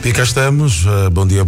E cá estamos, bom dia,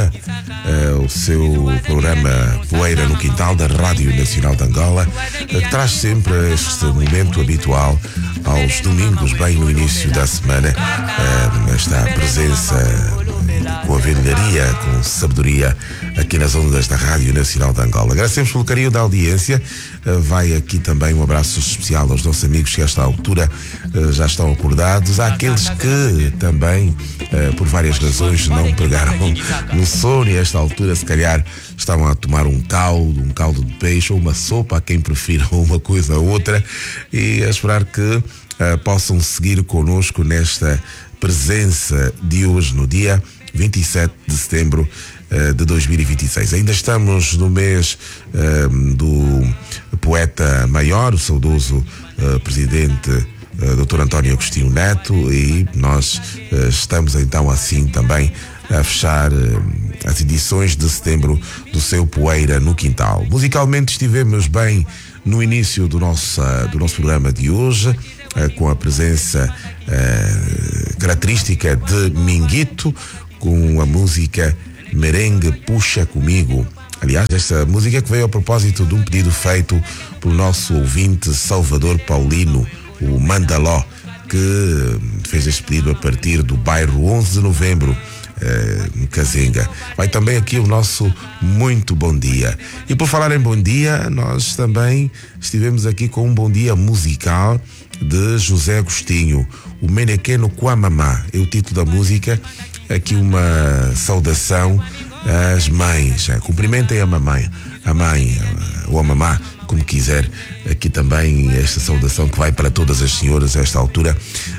o seu programa Poeira no Quintal da Rádio Nacional de Angola, que traz sempre este momento habitual aos domingos, bem no início da semana, esta presença com a velharia, com sabedoria aqui nas ondas da Rádio Nacional de Angola. Agradecemos pelo carinho da audiência. Vai aqui também um abraço especial aos nossos amigos que a esta altura já estão acordados, àqueles que também por várias razões não pegaram no sono e a esta altura se calhar estavam a tomar um caldo de peixe ou uma sopa, a quem prefira uma coisa ou outra, e a esperar que possam seguir connosco nesta presença de hoje, no dia 27 de setembro de 2026. Ainda estamos no mês do poeta maior, o saudoso presidente Dr. António Agostinho Neto, e nós estamos então assim também a fechar as edições de setembro do seu Poeira no Quintal. Musicalmente estivemos bem no início do nosso programa de hoje, com a presença característica de Minguito, com a música Merengue Puxa Comigo. Aliás, esta música que veio a propósito de um pedido feito pelo nosso ouvinte Salvador Paulino, o Mandaló, que fez este pedido a partir do bairro 11 de Novembro, no Cazenga. Vai também aqui o nosso muito bom dia. E por falar em bom dia, nós também estivemos aqui com um bom dia musical de José Agostinho, o Menequeno Quamamá, é o título da música. Aqui uma saudação às mães, cumprimentem a mãe ou a mamá, como quiser. Aqui também esta saudação que vai para todas as senhoras a esta altura,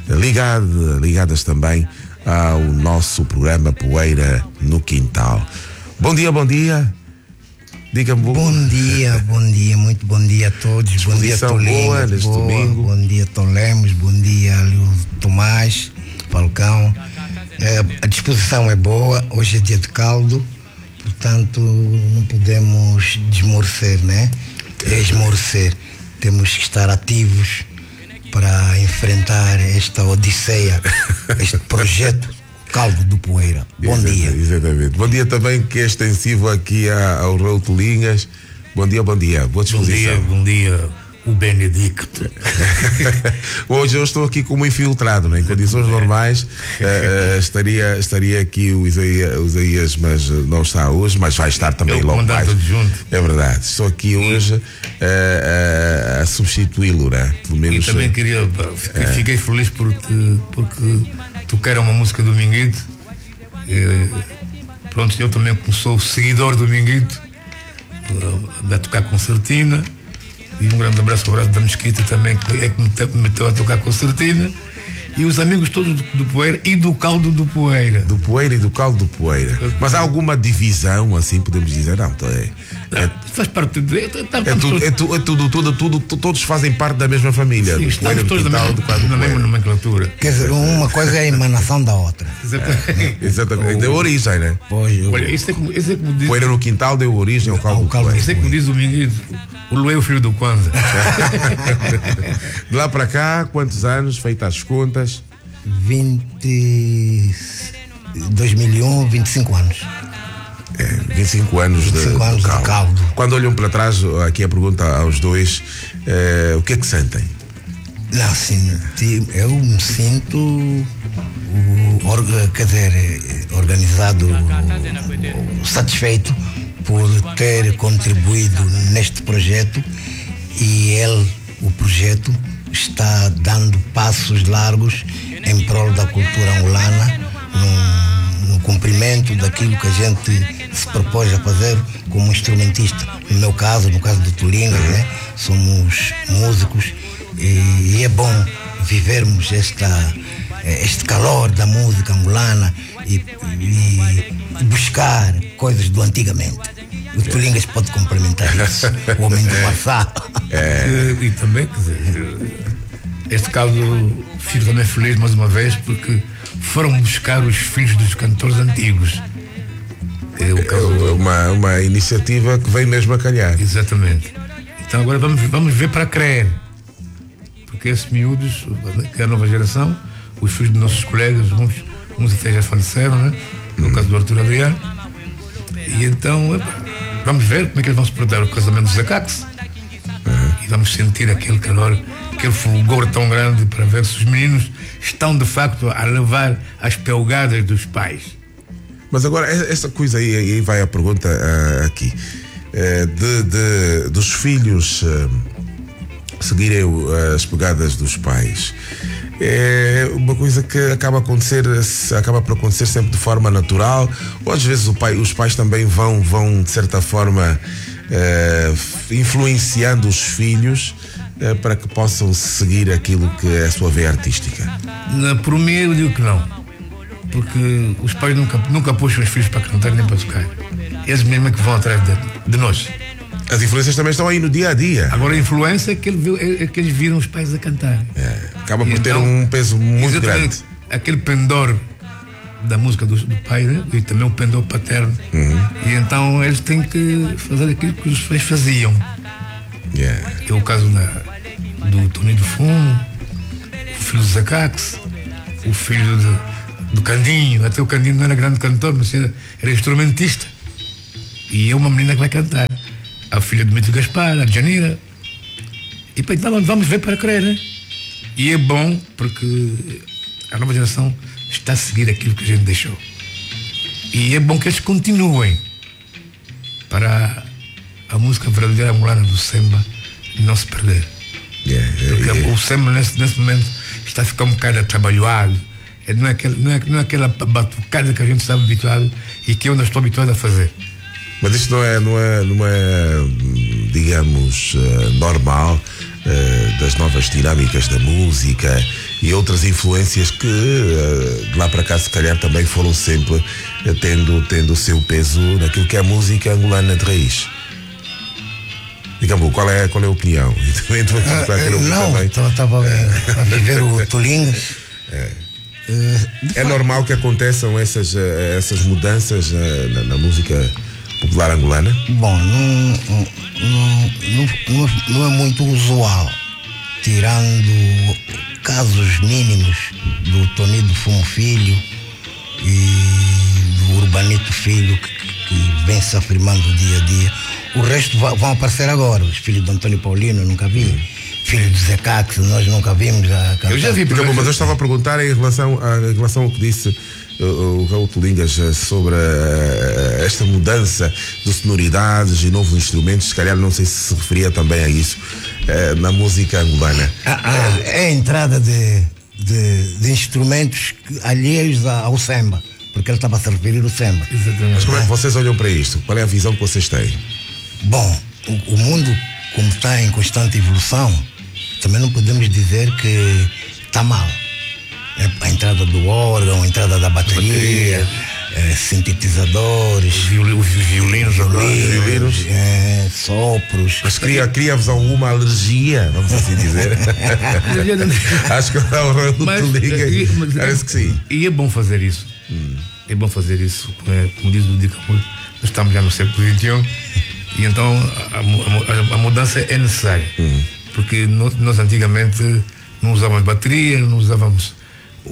ligadas também ao nosso programa Poeira no Quintal. Bom dia. Diga-me. Bom dia, muito bom dia a todos. Bom dia, Tolinho. Domingo. Bom dia, Tolemos. Bom dia, Tomás, Falcão. A disposição é boa, hoje é dia de caldo, portanto não podemos desmorecer, né? Esmorecer. Temos que estar ativos para enfrentar esta odisseia, este projeto Caldo do Poeira. Bom dia. Exatamente. Bom dia também, que é extensivo aqui ao Raul Tolinhas. Bom dia. Boa disposição. Bom dia. O Benedicto. Hoje eu estou aqui como infiltrado, né? Em condições normais estaria aqui o Isaías, mas não está hoje, mas vai estar também logo mais. É verdade, estou aqui hoje a substituí-lo, né? Pelo menos. Eu também fiquei feliz porque tu queres uma música do Minguito. Pronto, eu também sou seguidor do Minguito, a tocar concertina. E um grande abraço ao Horácio da Mesquita também, que é que me meteu a tocar concertina. E os amigos todos do Poeira e do Caldo do Poeira. Do Poeira e do Caldo do Poeira. Mas há alguma divisão, assim, podemos dizer? Não, faz parte todos fazem parte da mesma família. Sim, estamos todos na mesma nomenclatura. Quer dizer, uma coisa é a emanação da outra. Exatamente. Deu origem, né? Olha, isso é como diz. Poeira no Quintal deu origem ao Caldo do Poeira. Isso é como diz o Minguito. O Luê é o filho do Kwanza. De lá para cá, quantos anos? Feitas as contas? 2001, 25 anos. 25 anos de caldo. Quando olham para trás, aqui a pergunta aos dois, o que é que sentem? Eu me sinto organizado, satisfeito por ter contribuído neste projeto, e o projeto está dando passos largos em prol da cultura angolana, no cumprimento daquilo que a gente se propôs a fazer como instrumentista. No caso do Tolingas, né? Somos músicos e é bom vivermos este calor da música angolana e buscar coisas do antigamente. O Tolingas pode complementar isso, o homem do passado. E também, quer dizer, este caso fico também feliz mais uma vez porque foram buscar os filhos dos cantores antigos. Uma iniciativa que vem mesmo a calhar. Exatamente. Então agora vamos ver para crer, porque esses miúdos, que é a nova geração, os filhos dos nossos colegas, uns até já faleceram, né? No caso do Arthur Adriano. E então, vamos ver como é que eles vão se portar o casamento do Zé Cax. E vamos sentir aquele calor, aquele fulgor tão grande para ver se os meninos estão de facto a levar as pelgadas dos pais. Mas agora, essa coisa aí vai a pergunta aqui. Dos filhos seguirem as pegadas dos pais. É uma coisa que acaba por acontecer sempre de forma natural, ou às vezes os pais também vão de certa forma influenciando os filhos para que possam seguir aquilo que é a sua veia artística. Por mim eu digo que não, porque os pais nunca puxam os filhos para cantar nem para tocar. Eles mesmo é que vão atrás de nós. As influências também estão aí no dia a dia. Agora a influência é que eles viram os pais a cantar. Acaba por ter um peso muito grande. Aquele pendor da música do pai, né? E também o pendor paterno. E então eles têm que fazer aquilo que os pais faziam. É o caso do Toninho do Fumo, o filho do Zé Cax, o filho do Candinho. Até o Candinho não era grande cantor, mas era instrumentista. E é uma menina que vai cantar. A filha do Mito Gaspar, a Janira. E então vamos ver para crer, né? E é bom porque a nova geração está a seguir aquilo que a gente deixou. E é bom que eles continuem para a música verdadeira angolana do Semba não se perder. Porque o Semba nesse momento está a ficar um bocado atrabalhoado. Não é aquela batucada que a gente estava habituado e que eu não estou habituado a fazer. Mas isto não é digamos, normal das novas dinâmicas da música e outras influências que de lá para cá se calhar também foram sempre tendo o seu peso naquilo que é a música angolana de raiz. Digamos, qual é a opinião? Não, estava a viver o Tolingas. É normal que aconteçam essas mudanças na música popular angolana? Bom, não é muito usual, tirando casos mínimos do Toninho do Fumo Filho e do Urbanito Filho, que vem se afirmando dia a dia. O resto vão aparecer agora. Os filhos do Antônio Paulino, eu nunca vi. Filho do Zé Cax, nós nunca vimos a cantar. Eu já vi, mas eu estava a perguntar em relação ao que disse o Raul Tolingas sobre esta mudança de sonoridades e novos instrumentos. Se calhar não sei se referia também a isso na música angolana. É a entrada de instrumentos alheios ao Semba, porque ele estava a se referir ao Semba. Exatamente. Mas como é que vocês olham para isto? Qual é a visão que vocês têm? Bom, o mundo, como está em constante evolução, também não podemos dizer que está mal. A entrada do órgão, a entrada da bateria, sintetizadores, os violinos, sopros. Mas cria-vos alguma alergia, vamos assim dizer? Acho que o Raul Tolingas parece que sim. E é bom fazer isso. É bom fazer isso, como diz o Dica Muito. Nós estamos já no século XXI e então a mudança é necessária. Porque nós antigamente não usávamos bateria, não usávamos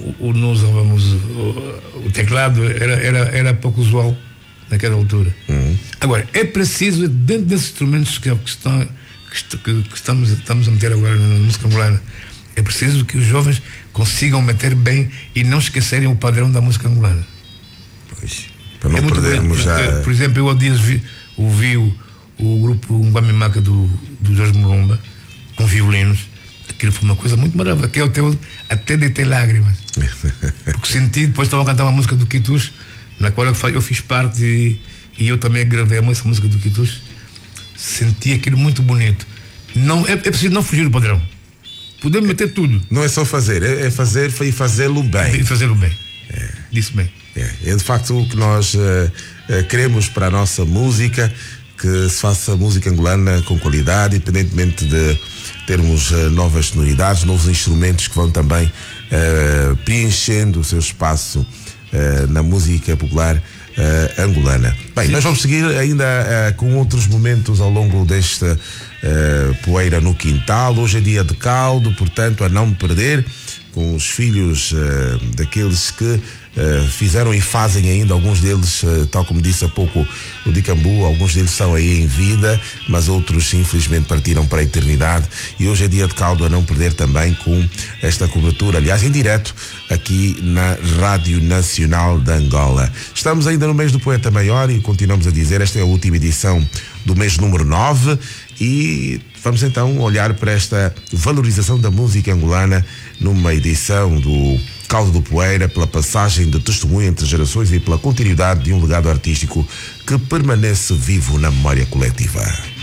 o teclado, era pouco usual naquela altura. Agora, é preciso, dentro desses instrumentos que estamos a meter agora na música angolana, é preciso que os jovens consigam meter bem e não esquecerem o padrão da música angolana. Pois, para não perdermos já. Por exemplo, eu há dias ouvi o grupo Nguamimaca do Jorge Mulumba com violinos. Aquilo foi uma coisa muito maravilhosa, que eu até deitei lágrimas. Porque senti, depois estava a cantar uma música do Quitus, na qual eu fiz parte e eu também gravei essa música do Quitus. Senti aquilo muito bonito. Não, é preciso não fugir do padrão. Podemos meter tudo. Não é só fazer, é fazer e fazê-lo bem. E fazê-lo bem. Disse bem. É de facto o que nós queremos para a nossa música, que se faça música angolana com qualidade, independentemente de termos novas sonoridades, novos instrumentos que vão também preenchendo o seu espaço na música popular angolana. Bem, nós vamos seguir ainda com outros momentos ao longo desta Poeira no Quintal. Hoje é dia de caldo, portanto, a não perder, com os filhos daqueles que fizeram e fazem ainda, alguns deles, tal como disse há pouco o Dicambu, alguns deles são aí em vida, mas outros infelizmente partiram para a eternidade, e hoje é dia de caldo a não perder também com esta cobertura, aliás em direto aqui na Rádio Nacional de Angola. Estamos ainda no mês do Poeta Maior e continuamos a dizer, esta é a última edição do mês número 9 e vamos então olhar para esta valorização da música angolana numa edição do Caldo do Poeira, pela passagem de testemunho entre gerações e pela continuidade de um legado artístico que permanece vivo na memória coletiva.